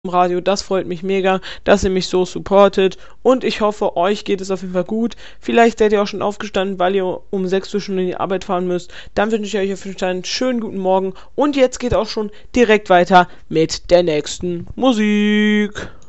Radio. Das freut mich mega, dass ihr mich so supportet und ich hoffe, euch geht es auf jeden Fall gut. Vielleicht seid ihr auch schon aufgestanden, weil ihr um 6 Uhr schon in die Arbeit fahren müsst. Dann wünsche ich euch auf jeden Fall einen schönen guten Morgen und jetzt geht auch schon direkt weiter mit der nächsten Musik.